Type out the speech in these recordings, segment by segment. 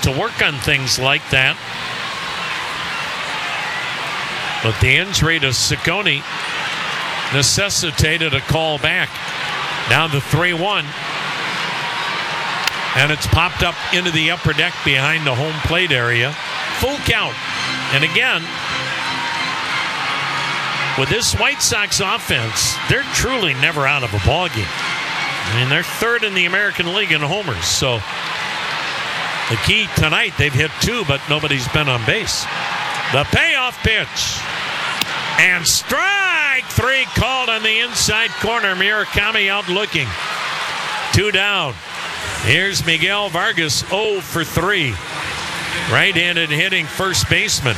to work on things like that. But the injury to Ciccone necessitated a call back. Now the 3-1. And it's popped up into the upper deck behind the home plate area. Full count. And again, with this White Sox offense, they're truly never out of a ballgame. I mean, they're third in the American League in homers. So the key tonight, they've hit 2, but nobody's been on base. The payoff pitch. And strike 3 called on the inside corner. Murakami out looking. 2 down. Here's Miguel Vargas, 0 for 3. Right-handed hitting first baseman.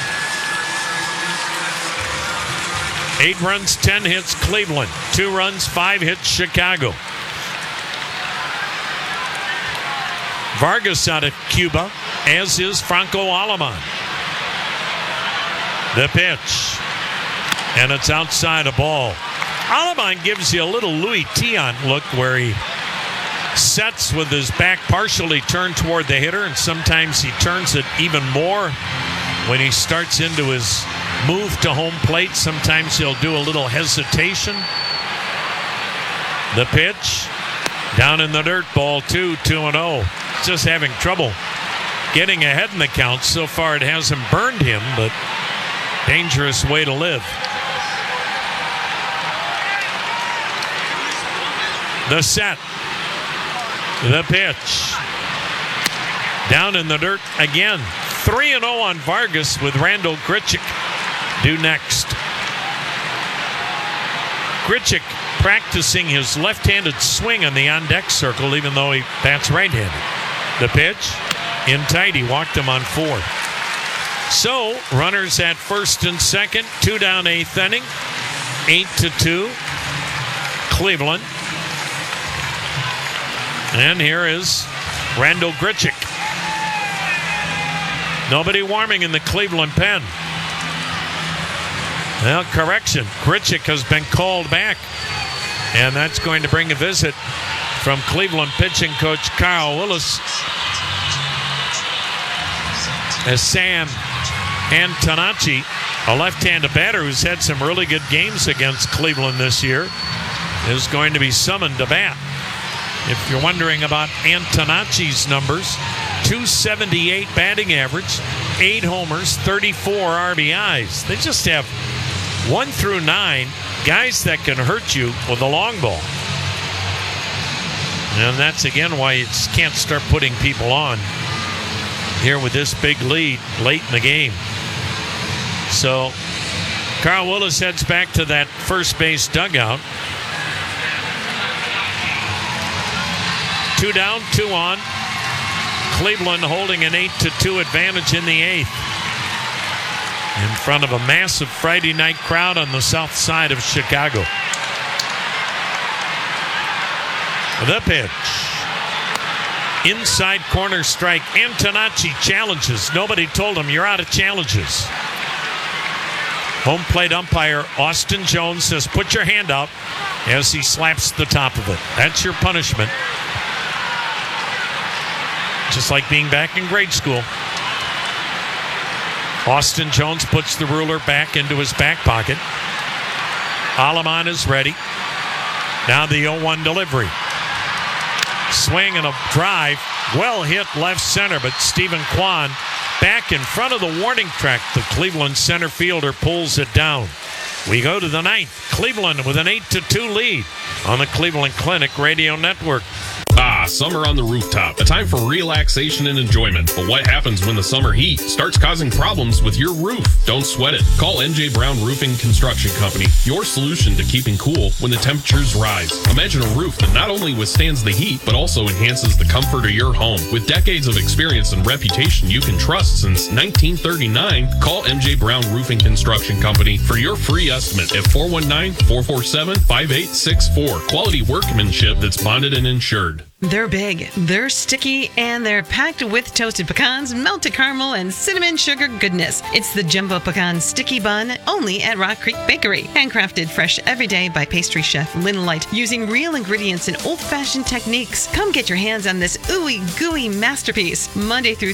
8 runs, 10 hits, Cleveland. 2 runs, 5 hits, Chicago. Vargas out of Cuba, as is Franco Aleman. The pitch. And it's outside a ball. Aleman gives you a little Louis Tiant look where he sets with his back partially turned toward the hitter, and sometimes he turns it even more when he starts into his move to home plate. Sometimes he'll do a little hesitation. The pitch. Down in the dirt, ball 2, 2-0. Just having trouble getting ahead in the count. So far it hasn't burned him, but dangerous way to live. The set. The pitch. Down in the dirt again. 3-0 on Vargas with Randal Grichuk due next. Grichuk practicing his left-handed swing on the on-deck circle, even though he bats right-handed. The pitch. In tight, he walked him on 4. So, runners at first and second. 2 down, 8th inning. 8-2. Cleveland. And here is Randal Grichuk. Nobody warming in the Cleveland pen. Well, correction. Grichuk has been called back. And that's going to bring a visit from Cleveland pitching coach Carl Willis. As Sam Antonacci, a left-handed batter who's had some really good games against Cleveland this year, is going to be summoned to bat. If you're wondering about Antonacci's numbers, .278 batting average, 8 homers, 34 RBIs. They just have 1 through 9 guys that can hurt you with a long ball. And that's again why you just can't start putting people on here with this big lead late in the game. So Carl Willis heads back to that first base dugout. 2 down, 2 on. Cleveland holding an 8-2 advantage in the 8th. In front of a massive Friday night crowd on the south side of Chicago. The pitch. Inside corner strike. Antonacci challenges. Nobody told him you're out of challenges. Home plate umpire Austin Jones says put your hand up as he slaps the top of it. That's your punishment. Just like being back in grade school. Austin Jones puts the ruler back into his back pocket. Aleman is ready. Now the 0-1 delivery. Swing and a drive. Well hit left center, but Stephen Kwan back in front of the warning track. The Cleveland center fielder pulls it down. We go to the 9th. Cleveland with an 8-2 lead on the Cleveland Clinic Radio Network. Summer on the rooftop. A time for relaxation and enjoyment. But what happens when the summer heat starts causing problems with your roof? Don't sweat it. Call MJ Brown Roofing Construction Company. Your solution to keeping cool when the temperatures rise. Imagine a roof that not only withstands the heat, but also enhances the comfort of your home. With decades of experience and reputation you can trust since 1939, call MJ Brown Roofing Construction Company for your free estimate at 419-447-5864. Quality workmanship that's bonded and insured. They're big, they're sticky, and they're packed with toasted pecans, melted caramel, and cinnamon sugar goodness. It's the Jumbo Pecan Sticky Bun, only at Rock Creek Bakery. Handcrafted fresh every day by pastry chef Lynn Light, using real ingredients and old-fashioned techniques. Come get your hands on this ooey gooey masterpiece. Monday through